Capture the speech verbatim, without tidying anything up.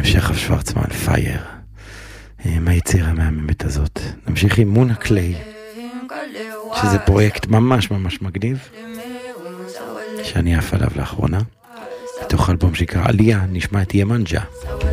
שחף שוורצמן, פייר, מהיצירה המהממת הזאת. נמשיך עם מונה קליי, שזה פרויקט ממש ממש מגניב, שאני אף עליו לאחרונה, בתוך אלבום שיקרא עלייה. נשמע את ימנג'ה.